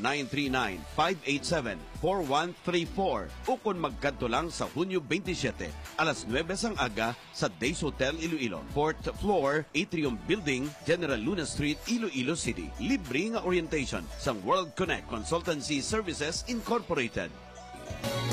0939-587-4134 o kung magkadto lang sa Hunyo 27, alas 9 sang aga sa Days Hotel Iloilo, 4th floor, Atrium Building, General Luna Street, Iloilo City. Libre nga orientation sa World Connect Consultancy Services Incorporated.